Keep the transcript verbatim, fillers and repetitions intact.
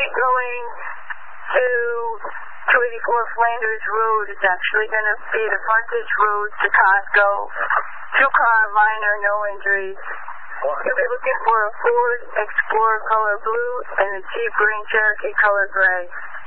going to two eighty-four Flanders Road. It's actually going to be the frontage road to Costco. Two-car liner, no injuries. You'll be looking for a Ford Explorer color blue and a Jeep Grand Cherokee color gray.